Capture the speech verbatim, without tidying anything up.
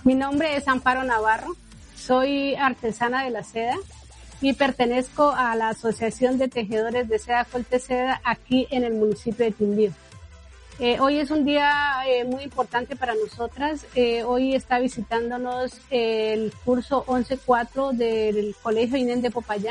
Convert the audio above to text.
Mi nombre es Amparo Navarro, soy artesana de la seda y pertenezco a la Asociación de Tejedores de Seda Colteseda aquí en el municipio de Quindío. Eh, hoy es un día eh, muy importante para nosotras. Eh, hoy está visitándonos el curso once cuatro del Colegio Inés de Popayán.